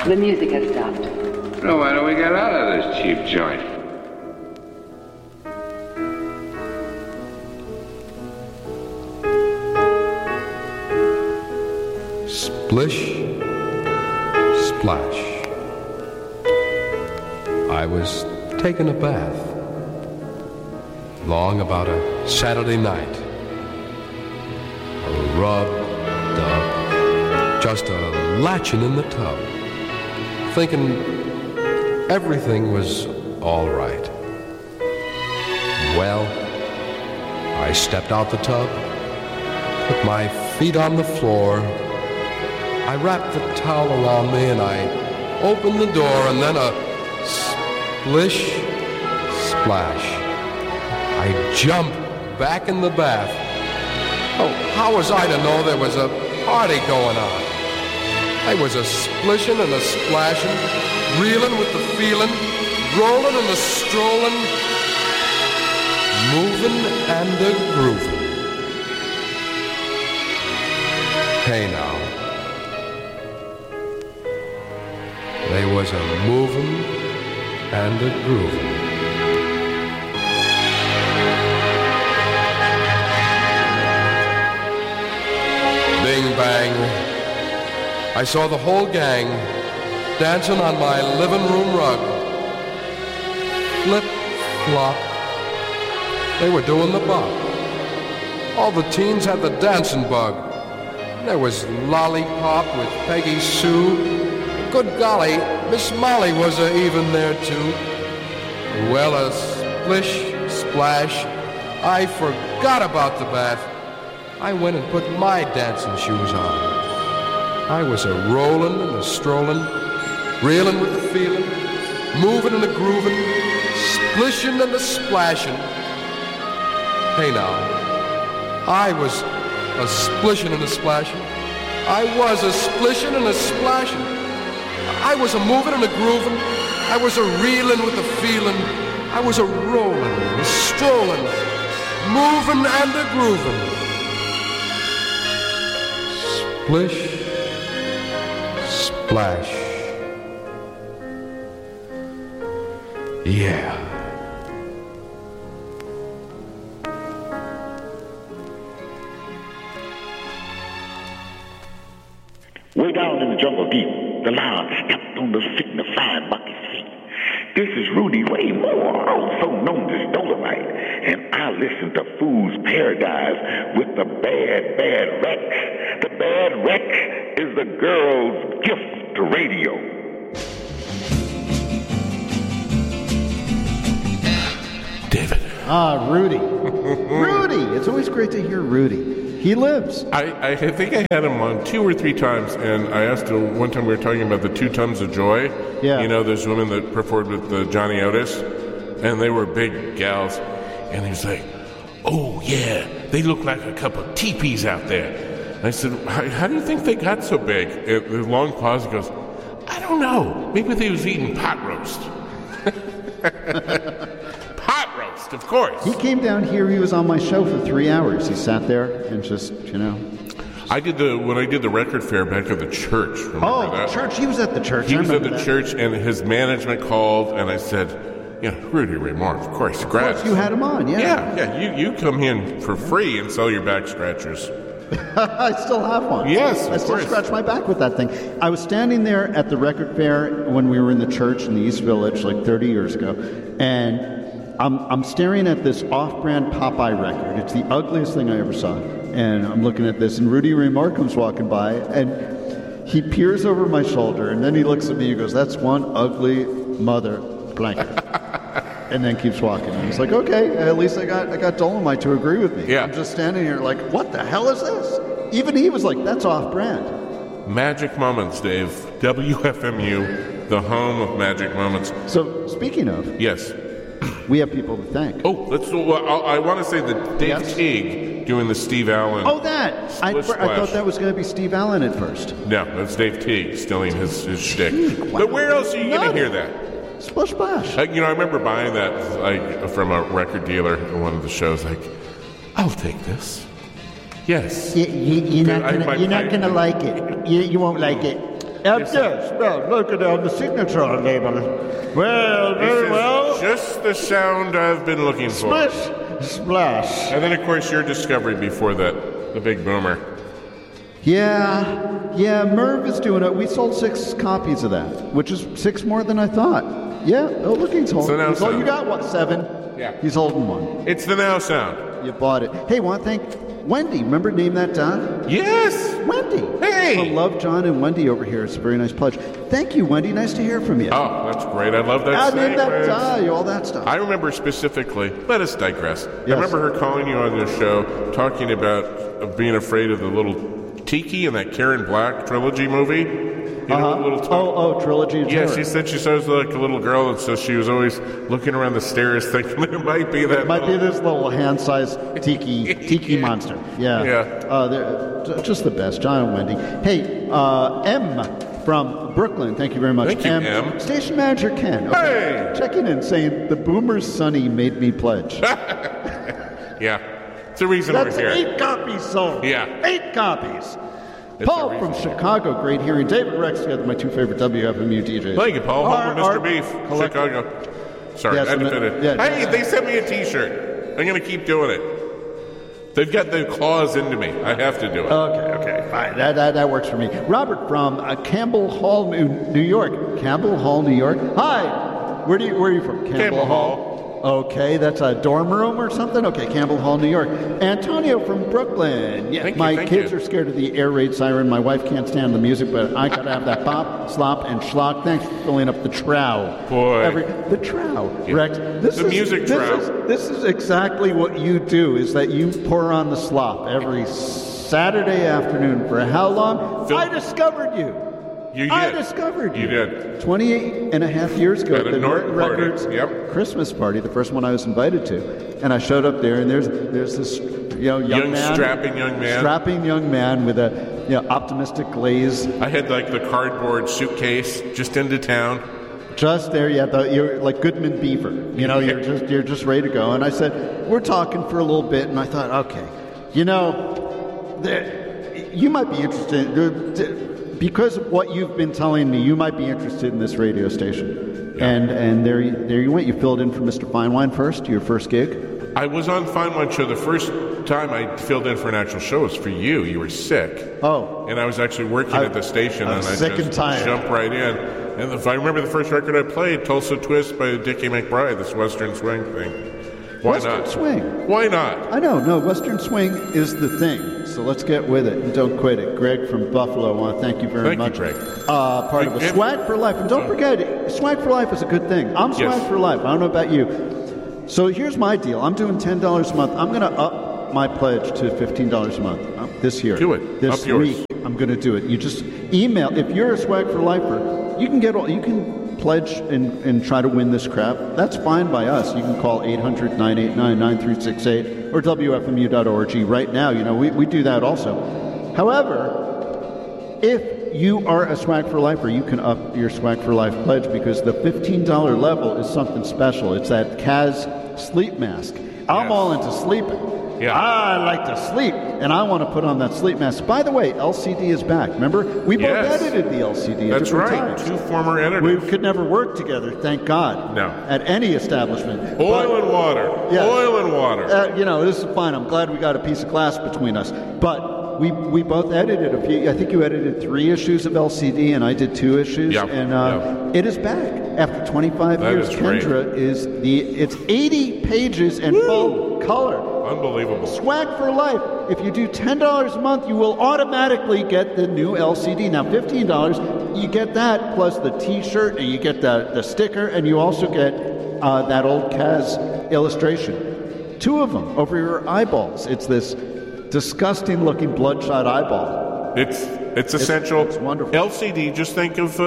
The music has stopped. So why don't we get out of this cheap joint? Splish, splash. I was taking a bath. Long about a Saturday night. A rubbed up, just a latching in the tub. Thinking everything was all right. Well, I stepped out the tub, put my feet on the floor, I wrapped the towel around me and I opened the door, and then a splish, splash. I jumped back in the bath. Oh, how was I to know there was a party going on? I was a splishing and a splashing, reeling with the feeling, rolling and a strolling, moving and a grooving. Hey now. There was a moving and a grooving. Bing bang. I saw the whole gang dancing on my living room rug. Flip flop. They were doing the bop. All the teens had the dancing bug. There was Lollipop with Peggy Sue. Good golly, Miss Molly was even there too. Well, a splish, splash, I forgot about the bath. I went and put my dancing shoes on. I was a rolling and a strolling, reeling with the feeling, moving and a grooving, splishing and a splashing. Hey now, I was a splishing and a splashing. I was a splishing and a splashing. I was a moving and a grooving. I was a reeling with a feeling. I was a rolling and a strolling, moving and a grooving. Splish, splash. Yeah. Way down in the jungle deep, the lion stepped on the signifying bucket's feet. This is Rudy Ray Moore, also known as Dolomite, and I listen to Fool's Paradise with the Bad Bad Rex. The Bad Rex is the girl's gift to radio. David. Ah, Rudy. Rudy! It's always great to hear Rudy. He lives. I think I had him on 2 or 3 times, and I asked him one time we were talking about the 2 Tons of Joy. Yeah. You know, those women that performed with Johnny Otis, and they were big gals. And he was like, oh, yeah, they look like a couple of teepees out there. And I said, how do you think they got so big? And the long pause, he goes, I don't know. Maybe they was eating pot roast. Pot roast, of course. He came down here. He was on my show for 3 hours. He sat there and just, When I did the record fair back at the church. Remember that? Church. He was at the church. He was at the church, and his management called, and I said, Rudy Ray Moore, of course, grad. Of course, you had him on, yeah. Yeah, you come in for free and sell your back scratchers. I still have one. Yes, I still scratch my back with that thing. I was standing there at the record fair when we were in the church in the East Village like 30 years ago, and I'm staring at this off-brand Popeye record. It's the ugliest thing I ever saw. And I'm looking at this, and Rudy Ray Moore comes walking by, and he peers over my shoulder, and then he looks at me and goes, that's one ugly mother blanket. And then keeps walking. And he's like, okay, at least I got Dolomite to agree with me. Yeah. I'm just standing here like, what the hell is this? Even he was like, that's off-brand. Magic Moments, Dave. WFMU, the home of Magic Moments. So, speaking of... Yes. We have people to thank. Oh, I want to say that Dave Teague doing the Steve Allen. Oh, that! I thought that was going to be Steve Allen at first. No, that's Dave Teague stealing his shtick. Wow. But where else are you going to hear that? Splish Splash. I remember buying that from a record dealer at one of the shows. I'll take this. Yes. You're not gonna like it. You won't like it. Yes, well, look at the signature label. Well, very well. Just the sound I've been looking for. Splish, splash. And then, of course, your discovery before that, the big boomer. Yeah, Merv is doing it. We sold 6 copies of that, which is 6 more than I thought. Yeah, oh, look, he's holding. You got what, 7? Yeah. He's holding 1. It's the Now Sound. You bought it. Hey, want to thank Wendy. Remember Name That Down? Yes. Wendy. Hey. I love John and Wendy over here. It's a very nice pledge. Thank you, Wendy. Nice to hear from you. Oh, that's great. I love that Name That segment. Down, all that stuff. I remember specifically, let us digress. Yes. I remember her calling you on the show, talking about being afraid of the little Tiki in that Karen Black trilogy movie. You know, the little trilogy. Yeah, she said she saw like a little girl, and so she was always looking around the stairs, thinking there might be that. Be this little hand-sized tiki monster. Yeah. They're just the best, John and Wendy. Hey, M from Brooklyn. Thank you very much. Thank you, M. Station manager Ken. Okay. Hey, checking in, saying the Boomer's Sonny made me pledge. Yeah, it's a reason That's we're here. 8 copies sold. Yeah. 8 copies. It's Paul a from reason. Chicago, great hearing. David Rex, together my 2 favorite WFMU DJs. Thank you, Paul. Home with Mr. Art Beef, Collective. Chicago. Sorry, Yes, I had to fit it. yeah. Hey, they sent me a T-shirt. I'm going to keep doing it. They've got the claws into me. I have to do it. Okay, fine. That works for me. Robert from Campbell Hall, New York. Campbell Hall, New York. Hi. Where are you from? Campbell Hall. Okay, that's a dorm room or something? Okay, Campbell Hall, New York. Antonio from Brooklyn. Yeah, Thank kids you. are scared of the air raid siren. My wife can't stand the music, but I gotta have that pop, slop, and schlock. Thanks for filling up the trow. Boy. The trow, Yeah. Rex. Music trow. This is exactly what you do, is that you pour on the slop every Saturday afternoon. For how long? Phil- I discovered you. You did. I discovered you. You did. 28 and a half years ago At a the Norton party. Records Yep. Christmas party, the first one I was invited to. And I showed up there, and there's this young man. Strapping young man. Strapping young man with a optimistic glaze. I had like the cardboard suitcase just into town. Just there, you're like Goodman Beaver. You're just ready to go. And I said, we're talking for a little bit, and I thought, okay, you might be interested. Because of what you've been telling me, you might be interested in this radio station. Yeah. And there you went. You filled in for Mr. Fine Wine first, your first gig. I was on Fine Wine Show. The first time I filled in for an actual show was for you. You were sick. Oh. And I was actually working at the station. I'm and sick I just and tired. jumped right in. And if I remember the first record I played, Tulsa Twist by Dickie McBride, this Western Swing thing. Why Western not? Swing. Why not? I know. No, Western Swing is the thing. So let's get with it and don't quit it. Greg from Buffalo, I want to thank you very much. Thank you, Greg. Part of a Swag for Life. And don't forget, Swag for Life is a good thing. I'm Swag for Life. I don't know about you. So here's my deal. I'm doing $10 a month. I'm going to up my pledge to $15 a month this year. Do it. This Up yours. week, I'm going to do it. You just email. If you're a Swag for Lifer, you can pledge and try to win this crap. That's fine by us. You can call 800-989-9368 or WFMU.org right now. We do that also. However, if you are a Swag for Lifer, you can up your Swag for Life pledge because the $15 level is something special. It's that Kaz sleep mask. I'm all into sleeping. Yeah. I like to sleep, and I want to put on that sleep mask. By the way, LCD is back. Remember? We both edited the LCD at That's different right. times. 2 former editors. We could never work together, thank God. No. At any establishment. Oil and water. Yes. Oil and water. This is fine. I'm glad we got a piece of glass between us. But we both edited a few. I think you edited 3 issues of LCD, and I did 2 issues. Yep. And it is back after 25 years. Is great. Kendra it's 80 pages and full color. Unbelievable. Swag for Life. If you do $10 a month, you will automatically get the new LCD. Now, $15, you get that plus the T-shirt, and you get the sticker, and you also get that old Kaz illustration. 2 of them over your eyeballs. It's this disgusting-looking bloodshot eyeball. It's essential. It's wonderful. LCD, just think of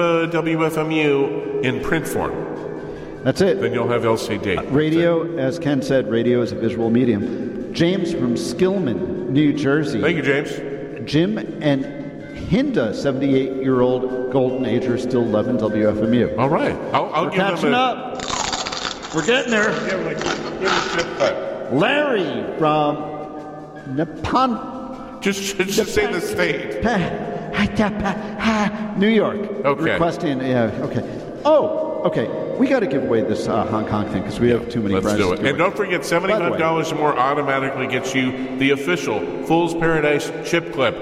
WFMU in print form. That's it. Then you'll have LCD. Radio, as Ken said, radio is a visual medium. James from Skillman, New Jersey. Thank you, James. Jim and Hinda, 78-year-old golden ager, still loving WFMU. All right. I'll We're give them catching up. We're getting there. Give them a tip cut. Larry from Nippon. Just say the state. New York. Okay. Requesting, okay. Oh, okay. We got to give away this Hong Kong thing because we have too many Let's prizes. do it. And don't forget, $75 or more automatically gets you the official Fool's Paradise chip clip.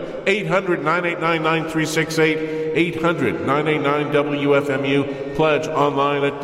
800-989-9368, 800-989-WFMU. Pledge online at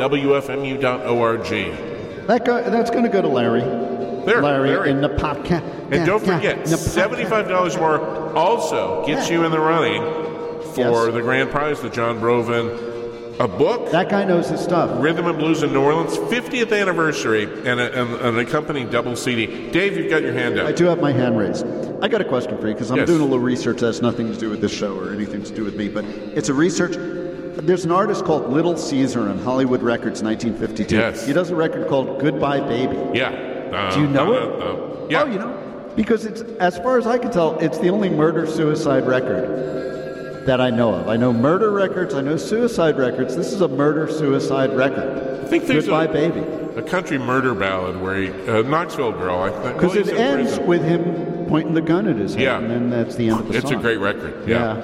WFMU.org. That's going to go to Larry. Larry in the podcast. And don't forget, $75 more also gets you in the running for the grand prize, the John Brovin book. That guy knows his stuff. Rhythm and Blues in New Orleans, 50th anniversary, and an accompanying double CD. Dave, you've got your hand up. I do have my hand raised. I got a question for you because I'm Yes. doing a little research that has nothing to do with this show or anything to do with me, but it's a research. There's an artist called Little Caesar on Hollywood Records, 1952. Yes. He does a record called Goodbye Baby. Yeah. Do you know it? Yeah. Oh, you know? Because it's, as far as I can tell, it's the only murder-suicide record that I know of. I know murder records, I know suicide records. This is a murder-suicide record. I think there's Goodbye Baby. a country murder ballad where he, Knoxville Girl, I think. Because well, it he's in ends prison. with him pointing the gun at his head, Yeah. and then that's the end of the It's song. a great record. Yeah.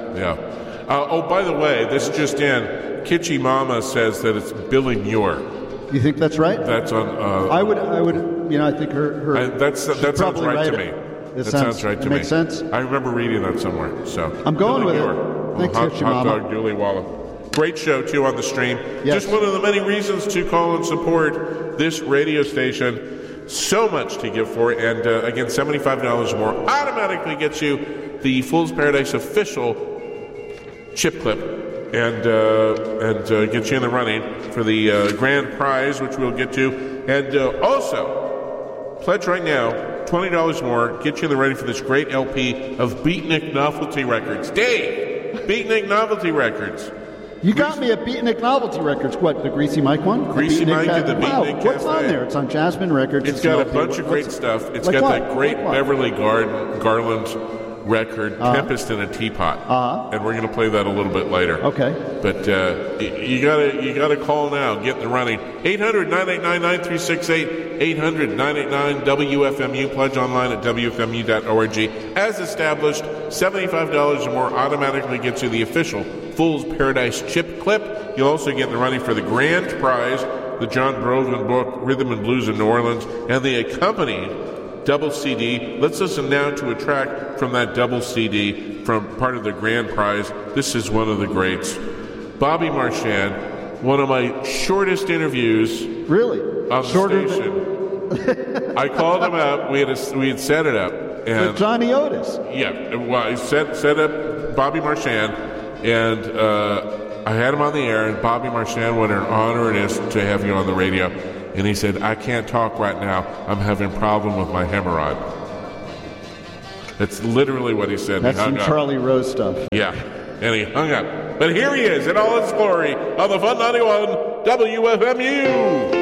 Oh, by the way, this just in. Kitschy Mama says that it's Billy Muir. You think that's right? That's on. I would. I think her. That sounds probably right to right. me. It That sounds right to me. makes sense. I remember reading that somewhere. So I'm going Billy with it. Muir. Thanks, hot Kitschy Mama. dog Dooley Wallop. Great show too on the stream. Yes. Just one of the many reasons to call and support this radio station. So much to give for it, and again, $75 more automatically gets you the Fool's Paradise official chip clip, and get you in the running for the grand prize, which we'll get to, and also pledge right now. $20 more, get you in the running for this great LP of Beatnik Novelty Records. Dave, Beatnik Novelty Records. You got me at Beatnik Novelty Records. What, the Greasy Mike one? Greasy Beatnik, Mike and the wow, Beatnik what's Cafe. on there? It's on Jasmine Records. It's got a an bunch LP. of great What's- stuff. It's like got what? that great Like what? Beverly Garland record, Tempest in a Teapot, and we're going to play that a little bit later. Okay. But you gotta call now. Get in the running. 800-989-9368. 800-989-WFMU. Pledge online at WFMU.org. As established, $75 or more automatically gets you the official Fool's Paradise chip clip. You'll also get in the running for the grand prize, the John Brovin book, Rhythm and Blues in New Orleans, and the accompanying double CD. Let's listen now to a track from that double CD from part of the grand prize. This is one of the greats. Bobby Marchand, one of my shortest interviews Really? on the Shorter station. I called him up. We had set it up. than And Johnny Otis. yeah, well, I set up Bobby Marchand, and I had him on the air, and Bobby Marchand, what an honor it is to have you on the radio. And he said, I can't talk right now. I'm having a problem with my hemorrhoid. That's literally what he said. That's He hung some up. Charlie Rose stuff. Yeah, and he hung up. But here he is in all his glory on the Fun 91 WFMU.